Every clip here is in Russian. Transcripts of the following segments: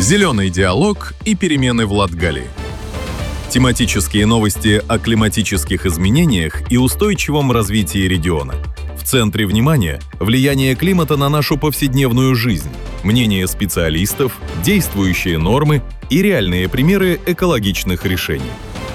Зеленый диалог и перемены в Латгалии. Тематические новости о климатических изменениях и устойчивом развитии региона. В центре внимания – влияние климата на нашу повседневную жизнь, мнения специалистов, действующие нормы и реальные примеры экологичных решений.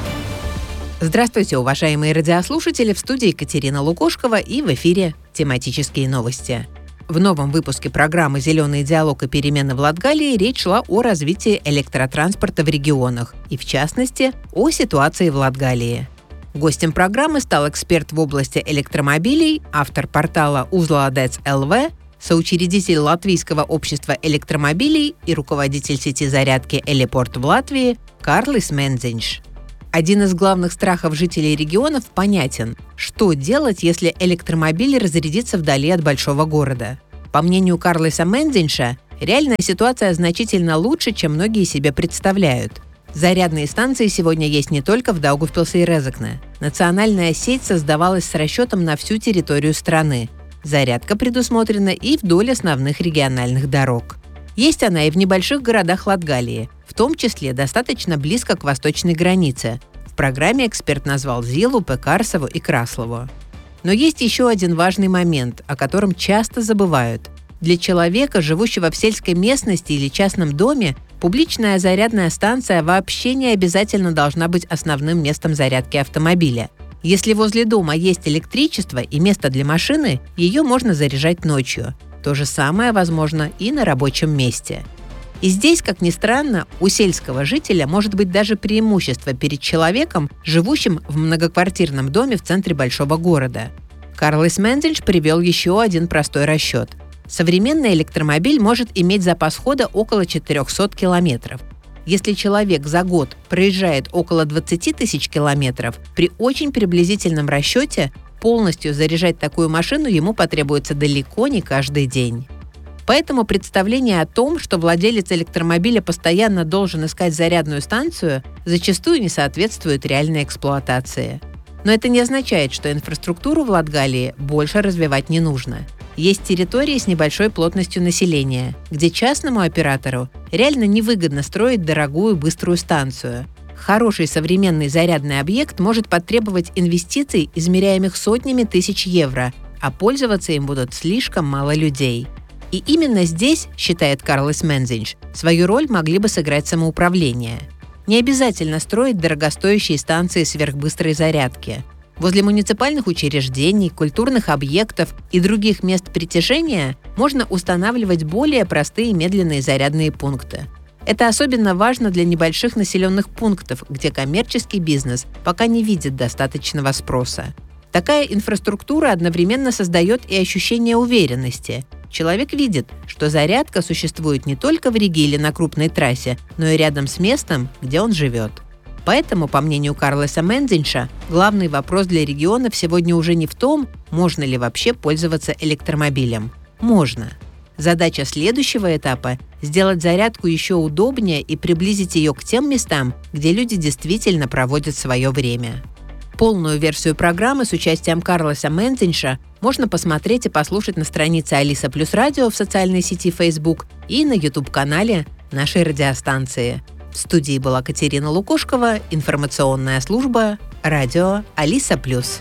Здравствуйте, уважаемые радиослушатели! В студии Екатерина Лукошкова и в эфире тематические новости. В новом выпуске программы «Зеленый диалог и перемены в Латгалии» речь шла о развитии электротранспорта в регионах и, в частности, о ситуации в Латгалии. Гостем программы стал эксперт в области электромобилей, автор портала «Узладец ЛВ», соучредитель Латвийского общества электромобилей и руководитель сети зарядки «Элепорт» в Латвии Карлис Мензинш. Один из главных страхов жителей регионов понятен – что делать, если электромобиль разрядится вдали от большого города. По мнению Карлиса Мензинша, реальная ситуация значительно лучше, чем многие себе представляют. Зарядные станции сегодня есть не только в Даугавпилсе и Резекне. Национальная сеть создавалась с расчетом на всю территорию страны. Зарядка предусмотрена и вдоль основных региональных дорог. Есть она и в небольших городах Латгалии, в том числе достаточно близко к восточной границе. В программе эксперт назвал Зилу, Пекарсову и Краслову. Но есть еще один важный момент, о котором часто забывают. Для человека, живущего в сельской местности или частном доме, публичная зарядная станция вообще не обязательно должна быть основным местом зарядки автомобиля. Если возле дома есть электричество и место для машины, ее можно заряжать ночью. То же самое возможно и на рабочем месте. И здесь, как ни странно, у сельского жителя может быть даже преимущество перед человеком, живущим в многоквартирном доме в центре большого города. Карлис Мензинш привел еще один простой расчет. Современный электромобиль может иметь запас хода около 400 километров. Если человек за год проезжает около 20 тысяч километров, при очень приблизительном расчете полностью заряжать такую машину ему потребуется далеко не каждый день. Поэтому представление о том, что владелец электромобиля постоянно должен искать зарядную станцию, зачастую не соответствует реальной эксплуатации. Но это не означает, что инфраструктуру в Латгалии больше развивать не нужно. Есть территории с небольшой плотностью населения, где частному оператору реально невыгодно строить дорогую быструю станцию. Хороший современный зарядный объект может потребовать инвестиций, измеряемых сотнями тысяч евро, а пользоваться им будут слишком мало людей. И именно здесь, считает Карлис Мензинш, свою роль могли бы сыграть самоуправление. Не обязательно строить дорогостоящие станции сверхбыстрой зарядки. Возле муниципальных учреждений, культурных объектов и других мест притяжения можно устанавливать более простые медленные зарядные пункты. Это особенно важно для небольших населенных пунктов, где коммерческий бизнес пока не видит достаточного спроса. Такая инфраструктура одновременно создает и ощущение уверенности. Человек видит, что зарядка существует не только в Риге или на крупной трассе, но и рядом с местом, где он живет. Поэтому, по мнению Карлиса Мензинша, главный вопрос для регионов сегодня уже не в том, можно ли вообще пользоваться электромобилем. Можно. Задача следующего этапа – сделать зарядку еще удобнее и приблизить ее к тем местам, где люди действительно проводят свое время. Полную версию программы с участием Карлиса Мензинша можно посмотреть и послушать на странице Алиса Плюс Радио в социальной сети Facebook и на YouTube-канале нашей радиостанции. В студии была Екатерина Лукошкова, информационная служба «Радио Алиса Плюс».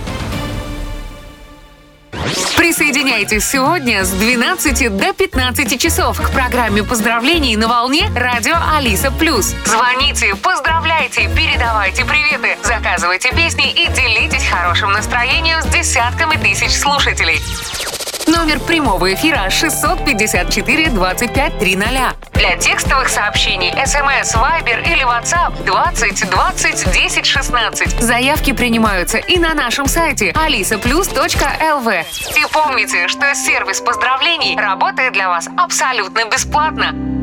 Присоединяйтесь сегодня с 12 до 15 часов к программе поздравлений на волне «Радио Алиса Плюс». Звоните, поздравляйте, передавайте приветы, заказывайте песни и делитесь хорошим настроением с десятками тысяч слушателей. Номер прямого эфира 654 25 300. Для текстовых сообщений СМС, Вайбер или WhatsApp 20 20 10 16. Заявки принимаются и на нашем сайте alisaplus.lv. И помните, что сервис поздравлений работает для вас абсолютно бесплатно.